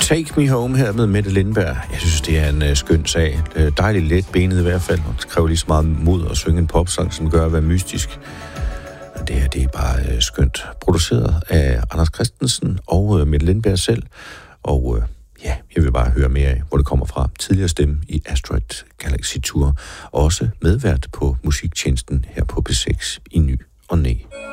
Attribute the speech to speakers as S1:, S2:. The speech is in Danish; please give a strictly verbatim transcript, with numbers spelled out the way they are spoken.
S1: Take Me Home her med Mette Lindberg. Jeg synes, det er en uh, skøn sag. Uh, dejligt let benet i hvert fald. Det kræver lige så meget mod at synge en popsang, som gør at være mystisk. Og det her, det er bare uh, skønt. Produceret af Anders Christensen og uh, Mette Lindberg selv. Og uh, ja, jeg vil bare høre mere af, hvor det kommer fra. Tidligere stemme i Asteroid Galaxy Tour. Også medvært på musiktjenesten her på P seks i ny og næ.